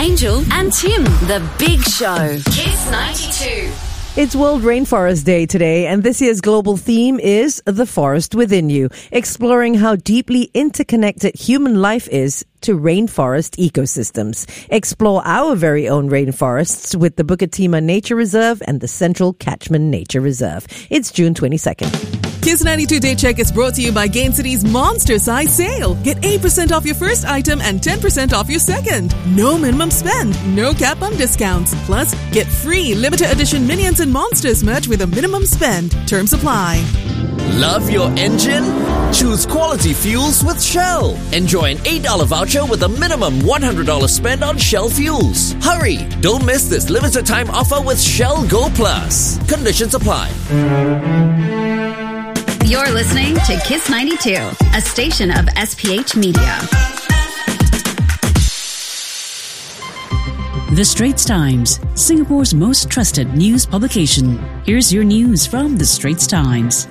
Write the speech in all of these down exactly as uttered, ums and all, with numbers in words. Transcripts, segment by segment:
Angel and Tim, The Big Show. Kiss ninety-two. It's World Rainforest Day today, and this year's global theme is The Forest Within You, exploring how deeply interconnected human life is to rainforest ecosystems. Explore our very own rainforests with the Bukit Timah Nature Reserve and the Central Catchment Nature Reserve. It's June twenty-second. Kiss ninety-two Day Check is brought to you by Gain City's Monster Size Sale. Get eight percent off your first item and ten percent off your second. No minimum spend, no cap on discounts. Plus, get free limited edition Minions and Monsters merch with a minimum spend. Terms apply. Love your engine? Choose quality fuels with Shell. Enjoy an eight dollars voucher with a minimum one hundred dollars spend on Shell fuels. Hurry! Don't miss this limited time offer with Shell Go Plus. Conditions apply. You're listening to Kiss ninety-two, a station of S P H Media. The Straits Times, Singapore's most trusted news publication. Here's your news from The Straits Times.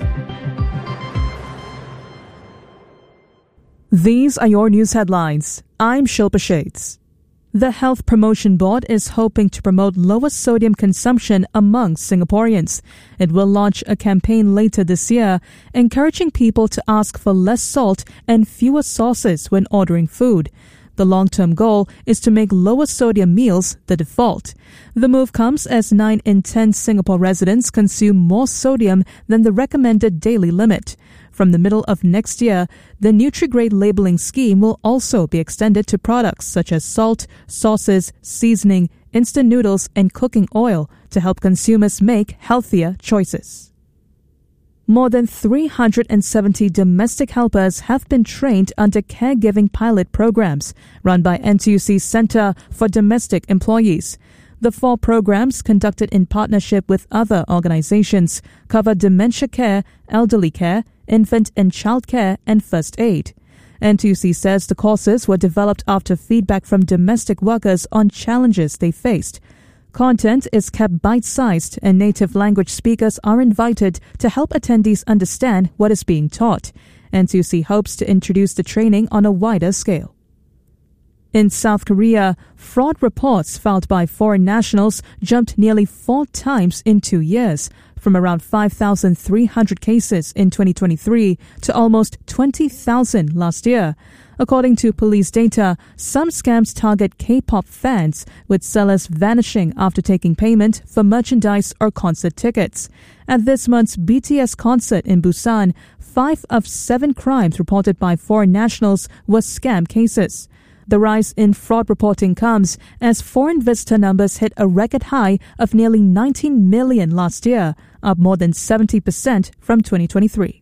These are your news headlines. I'm Shilpa Shades. The Health Promotion Board is hoping to promote lower sodium consumption among Singaporeans. It will launch a campaign later this year, encouraging people to ask for less salt and fewer sauces when ordering food. The long-term goal is to make lower sodium meals the default. The move comes as nine in ten Singapore residents consume more sodium than the recommended daily limit. From the middle of next year, the Nutri-Grade labeling scheme will also be extended to products such as salt, sauces, seasoning, instant noodles, and cooking oil to help consumers make healthier choices. More than three hundred seventy domestic helpers have been trained under caregiving pilot programs run by N T U C's Centre for Domestic Employees. The four programs, conducted in partnership with other organizations, cover dementia care, elderly care, infant and child care, and first aid. N T U C says the courses were developed after feedback from domestic workers on challenges they faced. Content is kept bite-sized, and native language speakers are invited to help attendees understand what is being taught. N T U C hopes to introduce the training on a wider scale. In South Korea, fraud reports filed by foreign nationals jumped nearly four times in two years, from around five thousand three hundred cases in twenty twenty-three to almost twenty thousand last year. According to police data, some scams target K-pop fans, with sellers vanishing after taking payment for merchandise or concert tickets. At this month's B T S concert in Busan, five of seven crimes reported by foreign nationals were scam cases. The rise in fraud reporting comes as foreign visitor numbers hit a record high of nearly nineteen million last year, up more than seventy percent from twenty twenty-three.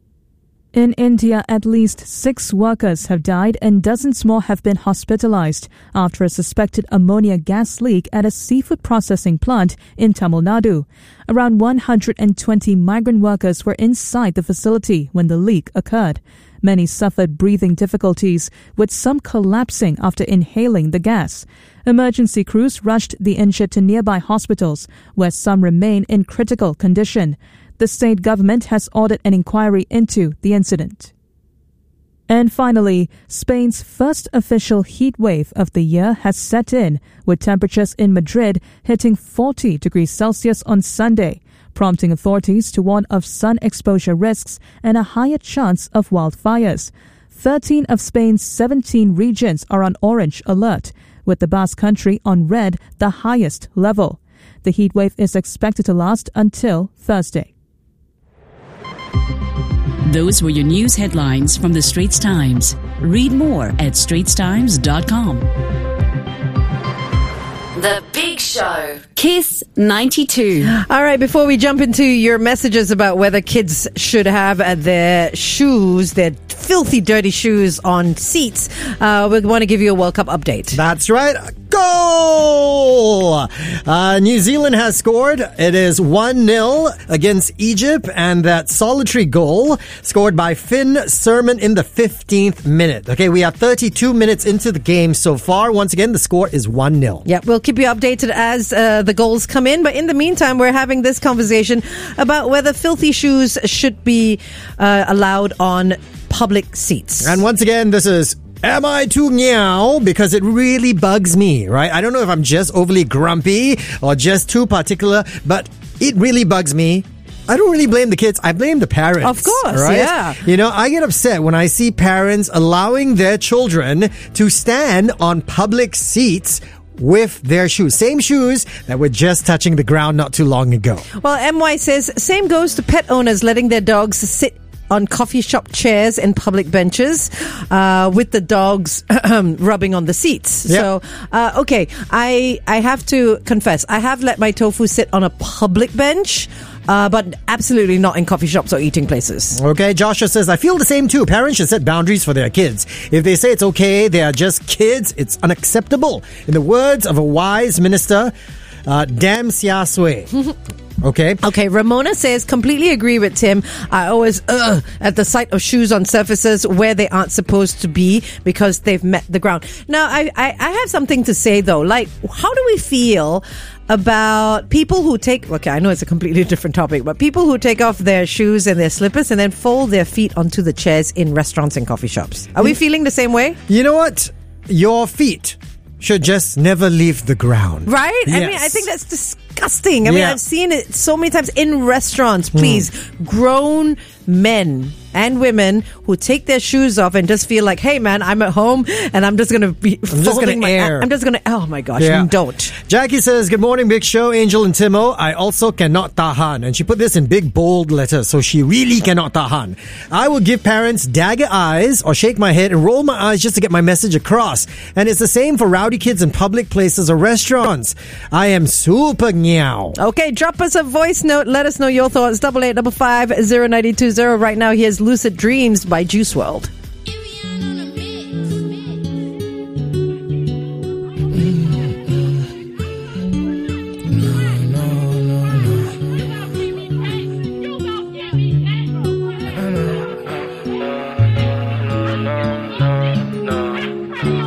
In India, at least six workers have died and dozens more have been hospitalized after a suspected ammonia gas leak at a seafood processing plant in Tamil Nadu. Around one hundred twenty migrant workers were inside the facility when the leak occurred. Many suffered breathing difficulties, with some collapsing after inhaling the gas. Emergency crews rushed the injured to nearby hospitals, where some remain in critical condition. The state government has ordered an inquiry into the incident. And finally, Spain's first official heat wave of the year has set in, with temperatures in Madrid hitting forty degrees Celsius on Sunday, prompting authorities to warn of sun exposure risks and a higher chance of wildfires. thirteen of Spain's seventeen regions are on orange alert, with the Basque Country on red, the highest level. The heat wave is expected to last until Thursday. Those were your news headlines from The Straits Times. Read more at straits times dot com. The Big Show. Kiss ninety-two. All right, before we jump into your messages about whether kids should have uh, their shoes, their filthy, dirty shoes on seats, uh, we want to give you a World Cup update. That's right. Goal! Uh, New Zealand has scored. It is one nil against Egypt, and that solitary goal scored by Finn Sermon in the fifteenth minute. Okay, we are thirty-two minutes into the game so far. Once again, the score is one nil. Yeah, we'll keep you updated as uh, the goals come in. But in the meantime, we're having this conversation about whether filthy shoes should be uh, allowed on public seats. And once again, this is Am I too meow? Because it really bugs me, right? I don't know if I'm just overly grumpy or just too particular, but it really bugs me. I don't really blame the kids. I blame the parents. Of course, right? yeah. You know, I get upset when I see parents allowing their children to stand on public seats with their shoes. Same shoes that were just touching the ground not too long ago. Well, M Y says, same goes to pet owners letting their dogs sit on coffee shop chairs and public benches uh, with the dogs rubbing on the seats. Yep. So, uh, okay, I I have to confess, I have let my tofu sit on a public bench, uh, but absolutely not in coffee shops or eating places. Okay, Joshua says, I feel the same too. Parents should set boundaries for their kids. If they say it's okay, they are just kids, it's unacceptable. In the words of a wise minister, uh, damn Sia Sui. Okay. Okay, Ramona says, completely agree with Tim. I always, ugh, at the sight of shoes on surfaces where they aren't supposed to be because they've met the ground. Now, I, I, I have something to say though. Like, how do we feel about people who take, okay, I know it's a completely different topic, but people who take off their shoes and their slippers and then fold their feet onto the chairs in restaurants and coffee shops? Are we feeling the same way? You know what? Your feet should just never leave the ground. Right? Yes. I mean, I think that's disgusting. I mean, Yeah. I've seen it so many times in restaurants. Please, mm. grown men and women who take their shoes off and just feel like, hey man, I'm at home and I'm just going to be I'm just folding gonna my air. I'm just going to, oh my gosh, Yeah. don't. Jackie says, good morning, Big Show, Angel and Timo. I also cannot tahan. And she put this in big, bold letters, so she really cannot tahan. I will give parents dagger eyes or shake my head and roll my eyes just to get my message across. And it's the same for rowdy kids in public places or restaurants. I am super meow. Okay, drop us a voice note. Let us know your thoughts. Double eight double five zero ninety two zero. Right now, here's Lucid Dreams by Juice world.